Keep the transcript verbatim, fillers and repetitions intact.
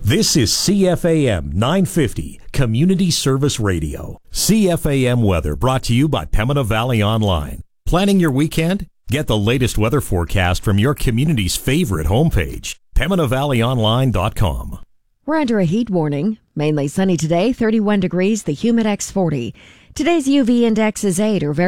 This is C F A M nine fifty, Community Service Radio. C F A M weather brought to you by Pembina Valley Online. Planning your weekend? Get the latest weather forecast from your community's favorite homepage, pembina valley online dot com. We're under a heat warning. Mainly sunny today, thirty-one degrees, the humidex forty. Today's U V index is eight, or very